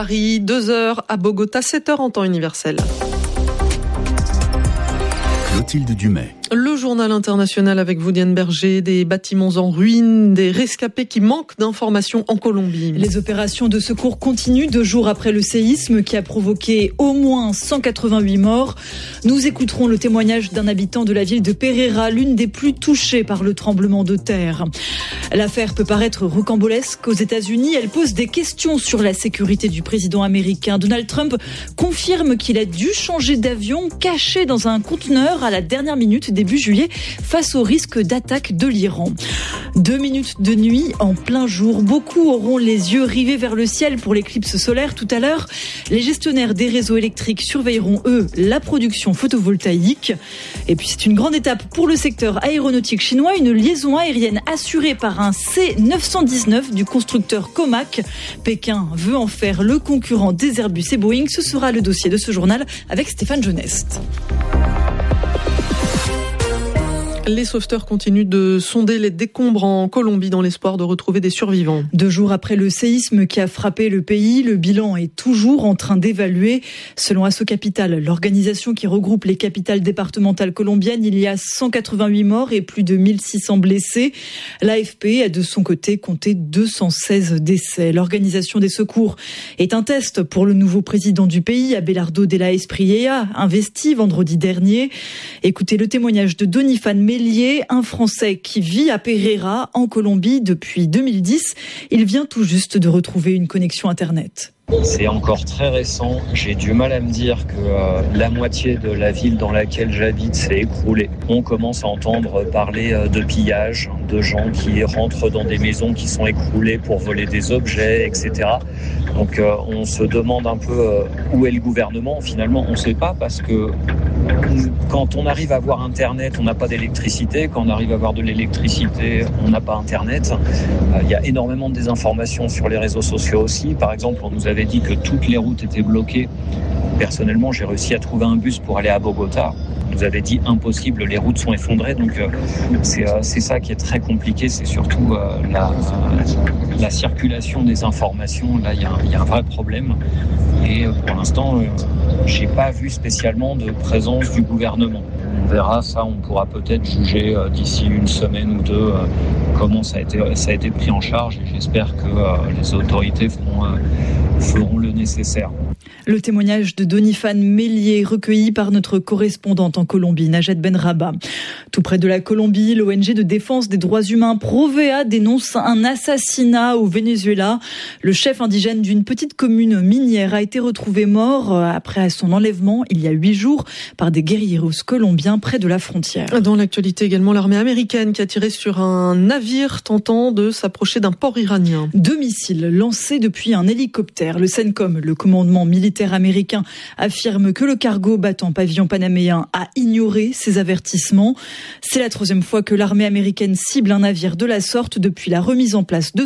Paris, 2h à Bogota, 7h en temps universel. Clotilde Dumais. Le journal international avec vous, Diane Berger, des bâtiments en ruine, des rescapés qui manquent d'informations en Colombie. Les opérations de secours continuent 2 jours après le séisme qui a provoqué au moins 188 morts. Nous écouterons le témoignage d'un habitant de la ville de Pereira, l'une des plus touchées par le tremblement de terre. L'affaire peut paraître rocambolesque aux États-Unis. Elle pose des questions sur la sécurité du président américain. Donald Trump confirme qu'il a dû changer d'avion caché dans un conteneur à la dernière minute début juillet face au risque d'attaque de l'Iran. 2 minutes de nuit en plein jour. Beaucoup auront les yeux rivés vers le ciel pour l'éclipse solaire tout à l'heure. Les gestionnaires des réseaux électriques surveilleront, eux, la production photovoltaïque. Et puis c'est une grande étape pour le secteur aéronautique chinois. Une liaison aérienne assurée par un C919 du constructeur Comac. Pékin veut en faire le concurrent des Airbus et Boeing. Ce sera le dossier de ce journal avec Stéphane Jeuneste. Les sauveteurs continuent de sonder les décombres en Colombie dans l'espoir de retrouver des survivants. 2 jours après le séisme qui a frappé le pays, le bilan est toujours en train d'évaluer. Selon Assocapital, l'organisation qui regroupe les capitales départementales colombiennes, il y a 188 morts et plus de 1600 blessés. L'AFP a de son côté compté 216 décès. L'organisation des secours est un test pour le nouveau président du pays, Abelardo de la Espriella, investi vendredi dernier. Écoutez le témoignage de Donifane Mélier, un Français qui vit à Pereira, en Colombie, depuis 2010. Il vient tout juste de retrouver une connexion Internet. C'est encore très récent. J'ai du mal à me dire que la moitié de la ville dans laquelle j'habite s'est écroulée. On commence à entendre parler de pillage, de gens qui rentrent dans des maisons qui sont écroulées pour voler des objets, etc. Donc on se demande un peu où est le gouvernement. Finalement, on ne sait pas parce que quand on arrive à avoir Internet, on n'a pas d'électricité. Quand on arrive à avoir de l'électricité, on n'a pas Internet. Il y a énormément de désinformations sur les réseaux sociaux aussi. Par exemple, on nous avait dit que toutes les routes étaient bloquées. Personnellement, j'ai réussi à trouver un bus pour aller à Bogota. On nous avait dit impossible, les routes sont effondrées. Donc c'est ça qui est très compliqué. C'est surtout la circulation des informations. Là, il y a un vrai problème. Et pour l'instant, j'ai pas vu spécialement de présence du gouvernement. On verra ça, on pourra peut-être juger d'ici une semaine ou deux comment ça a été pris en charge. Et j'espère que les autorités feront le nécessaire. Le témoignage de Donifane Mélier, recueilli par notre correspondante en Colombie, Najat Benraba. Tout près de la Colombie, l'ONG de défense des droits humains Provea dénonce un assassinat au Venezuela. Le chef indigène d'une petite commune minière a été retrouvé mort après son enlèvement il y a 8 jours par des guérilleros colombiens près de la frontière. Dans l'actualité également, l'armée américaine qui a tiré sur un navire tentant de s'approcher d'un port iranien. 2 missiles lancés depuis un hélicoptère. Le CENTCOM, le commandement militaire américain, affirme que le cargo battant pavillon panaméen a ignoré ces avertissements. C'est la 3e fois que l'armée américaine cible un navire de la sorte depuis la remise en place de